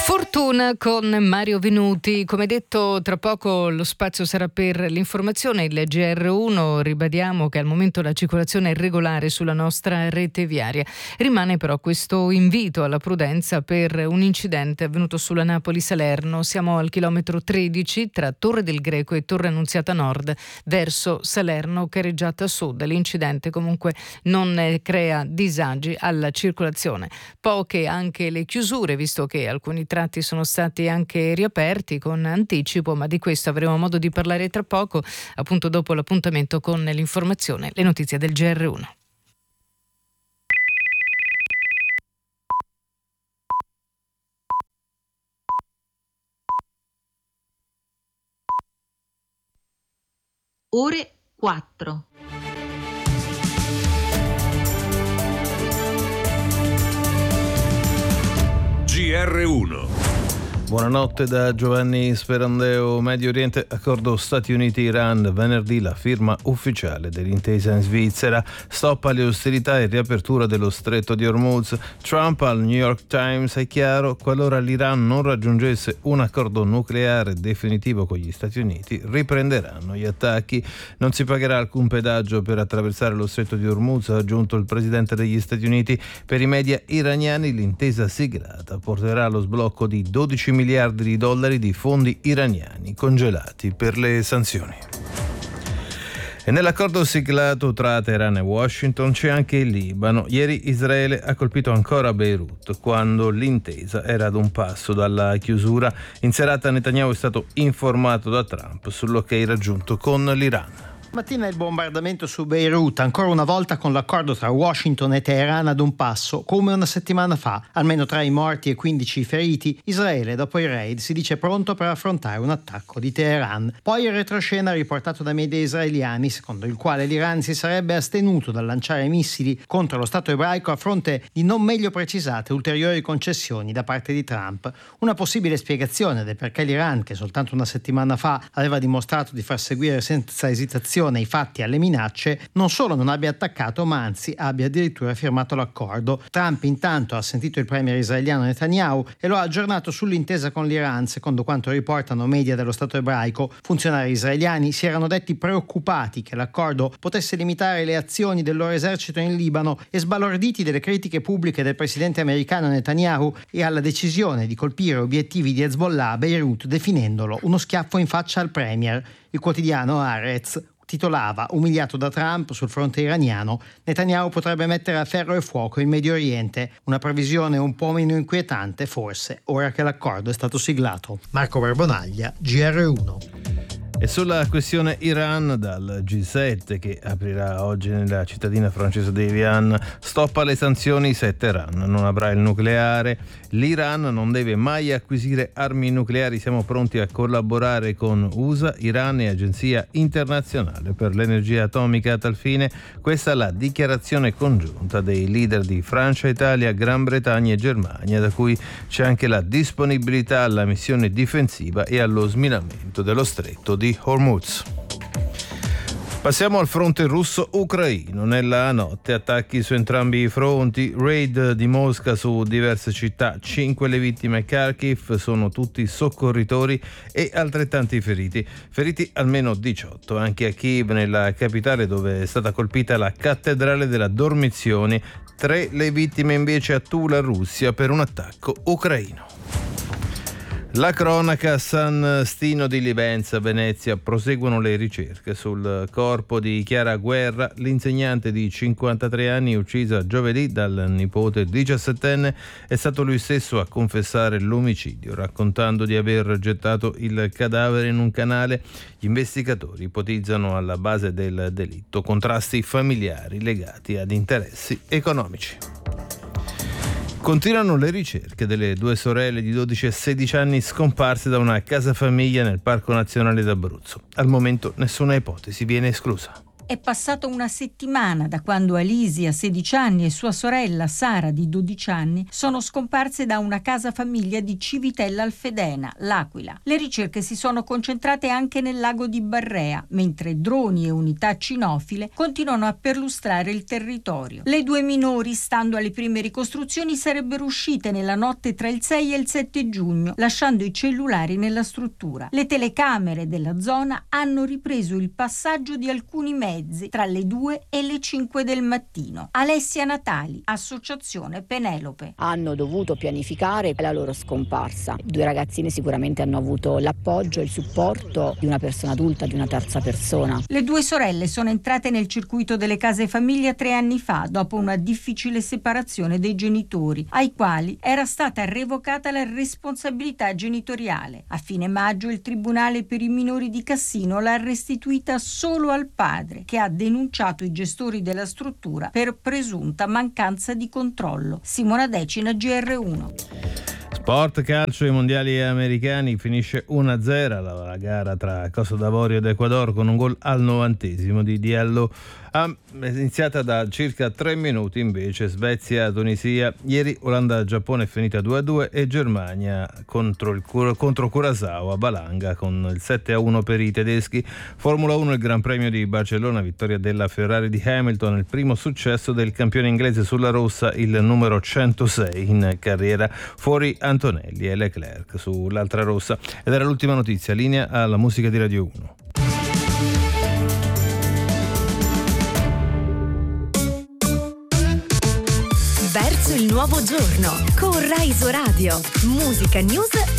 Fortuna con Mario Venuti. Come detto, tra poco lo spazio sarà per l'informazione. Il GR1, ribadiamo che al momento la circolazione è regolare sulla nostra rete viaria. Rimane però questo invito alla prudenza per un incidente avvenuto sulla Napoli-Salerno. Siamo al chilometro 13 tra Torre del Greco e Torre Annunziata Nord verso Salerno, carreggiata sud. L'incidente comunque non crea disagi alla circolazione. Poche anche le chiusure, visto che alcuni tratti sono stati anche riaperti con anticipo, ma di questo avremo modo di parlare tra poco, appunto dopo l'appuntamento con l'informazione, le notizie del GR1. Ore 4. GR1. Buonanotte da Giovanni Sperandeo. Medio Oriente, accordo Stati Uniti-Iran. Venerdì la firma ufficiale dell'intesa in Svizzera. Stop alle ostilità e riapertura dello stretto di Hormuz. Trump al New York Times: è chiaro, qualora l'Iran non raggiungesse un accordo nucleare definitivo con gli Stati Uniti, riprenderanno gli attacchi. Non si pagherà alcun pedaggio per attraversare lo stretto di Hormuz, ha aggiunto il presidente degli Stati Uniti. Per i media iraniani l'intesa siglata porterà allo sblocco di 12 miliardi di dollari di fondi iraniani congelati per le sanzioni. E nell'accordo siglato tra Teheran e Washington c'è anche il Libano. Ieri Israele ha colpito ancora Beirut, quando l'intesa era ad un passo dalla chiusura. In serata Netanyahu è stato informato da Trump sull'ok raggiunto con l'Iran. Mattina il bombardamento su Beirut, ancora una volta con l'accordo tra Washington e Teheran ad un passo, come una settimana fa. Almeno 3 i morti e 15 i feriti. Israele, dopo il raid, si dice pronto per affrontare un attacco di Teheran. Poi il retroscena riportato da media israeliani, secondo il quale l'Iran si sarebbe astenuto dal lanciare missili contro lo Stato ebraico a fronte di non meglio precisate ulteriori concessioni da parte di Trump. Una possibile spiegazione del perché l'Iran, che soltanto una settimana fa aveva dimostrato di far seguire senza esitazione i fatti alle minacce, non solo non abbia attaccato, ma anzi abbia addirittura firmato l'accordo. Trump intanto ha sentito il premier israeliano Netanyahu e lo ha aggiornato sull'intesa con l'Iran. Secondo quanto riportano media dello Stato ebraico, funzionari israeliani si erano detti preoccupati che l'accordo potesse limitare le azioni del loro esercito in Libano e sbalorditi delle critiche pubbliche del presidente americano Netanyahu e alla decisione di colpire obiettivi di Hezbollah a Beirut, definendolo uno schiaffo in faccia al premier. Il quotidiano Haaretz titolava: umiliato da Trump sul fronte iraniano, Netanyahu potrebbe mettere a ferro e fuoco il Medio Oriente. Una previsione un po' meno inquietante forse, ora che l'accordo è stato siglato. Marco Barbonaglia, GR1. E sulla questione Iran, dal G7 che aprirà oggi nella cittadina francese di Evian, stop alle sanzioni se Teheran non avrà il nucleare. L'Iran non deve mai acquisire armi nucleari, siamo pronti a collaborare con USA, Iran e Agenzia Internazionale per l'Energia Atomica a tal fine. Questa è la dichiarazione congiunta dei leader di Francia, Italia, Gran Bretagna e Germania, da cui c'è anche la disponibilità alla missione difensiva e allo sminamento dello stretto di Hormuz. Passiamo al fronte russo-ucraino. Nella notte attacchi su entrambi i fronti, raid di Mosca su diverse città, 5 le vittime. Kharkiv, sono tutti soccorritori e altrettanti feriti. Feriti almeno 18 anche a Kiev, nella capitale, dove è stata colpita la cattedrale della Dormizione. 3 le vittime invece a Tula, Russia, per un attacco ucraino. La cronaca: San Stino di Livenza, Venezia, proseguono le ricerche sul corpo di Chiara Guerra, l'insegnante di 53 anni uccisa giovedì dal nipote 17enne. È stato lui stesso a confessare l'omicidio, raccontando di aver gettato il cadavere in un canale. Gli investigatori ipotizzano alla base del delitto contrasti familiari legati ad interessi economici. Continuano le ricerche delle 2 sorelle di 12 e 16 anni scomparse da una casa famiglia nel Parco Nazionale d'Abruzzo. Al momento nessuna ipotesi viene esclusa. È passata una settimana da quando Alisia, 16 anni, e sua sorella Sara, di 12 anni, sono scomparse da una casa famiglia di Civitella Alfedena, L'Aquila. Le ricerche si sono concentrate anche nel lago di Barrea, mentre droni e unità cinofile continuano a perlustrare il territorio. Le due minori, stando alle prime ricostruzioni, sarebbero uscite nella notte tra il 6 e il 7 giugno, lasciando i cellulari nella struttura. Le telecamere della zona hanno ripreso il passaggio di alcuni mezzi tra le 2 e le 5 del mattino. Alessia Natali, Associazione Penelope. Hanno dovuto pianificare la loro scomparsa. I due ragazzine sicuramente hanno avuto l'appoggio e il supporto di una persona adulta, di una terza persona. Le due sorelle sono entrate nel circuito delle case famiglia 3 anni fa, dopo una difficile separazione dei genitori, ai quali era stata revocata la responsabilità genitoriale. A fine maggio il Tribunale per i minori di Cassino l'ha restituita solo al padre, che ha denunciato i gestori della struttura per presunta mancanza di controllo. Simona Decina, GR1. Sport, calcio, i mondiali americani, finisce 1-0 la gara tra Costa d'Avorio ed Ecuador con un gol al 90° di Diallo. Iniziata da circa 3 minuti invece Svezia-Tunisia. Ieri Olanda-Giappone è finita 2-2 e Germania contro Curaçao a Balanga con il 7-1 per i tedeschi. Formula 1, il Gran Premio di Barcellona, vittoria della Ferrari di Hamilton, il primo successo del campione inglese sulla rossa, il numero 106 in carriera, fuori Antonelli e Leclerc sull'altra rossa. Ed era l'ultima notizia, linea alla musica di Radio 1. Verso il nuovo giorno con Rai Radio. Musica, news